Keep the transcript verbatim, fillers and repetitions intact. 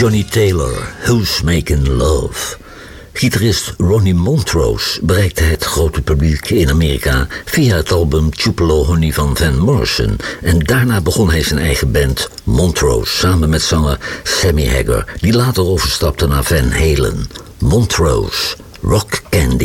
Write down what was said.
Johnny Taylor, Who's Making Love? Gitarist Ronnie Montrose bereikte het grote publiek in Amerika via het album Tupelo Honey van Van Morrison. En daarna begon hij zijn eigen band Montrose samen met zanger Sammy Hagar, die later overstapte naar Van Halen. Montrose, Rock Candy.